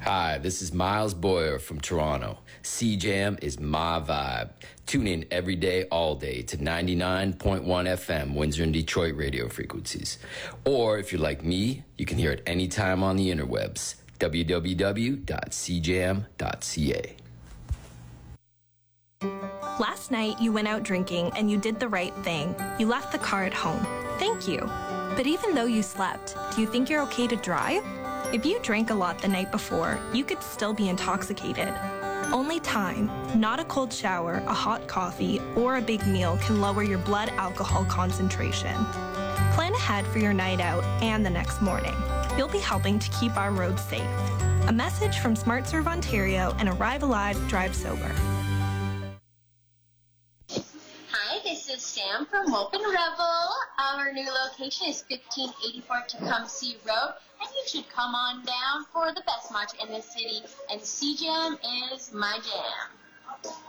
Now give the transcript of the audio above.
Hi, this is Miles Boyer from Toronto. CJAM is my vibe. Tune in every day, all day to 99.1 FM, Windsor and Detroit radio frequencies. Or if you're like me, you can hear it anytime on the interwebs. www.cjam.ca. Last night, you went out drinking and you did the right thing. You left the car at home. Thank you. But even though you slept, do you think you're okay to drive? If you drank a lot the night before, you could still be intoxicated. Only time, not a cold shower, a hot coffee, or a big meal can lower your blood alcohol concentration. Plan ahead for your night out and the next morning. You'll be helping to keep our roads safe. A message from SmartServe Ontario and Arrive Alive, Drive Sober. Hi, this is Sam from Woken Rebel. Our new location is 1584 Tecumseh Road, and you should come on down for the best march in the city, and CJAM is my jam.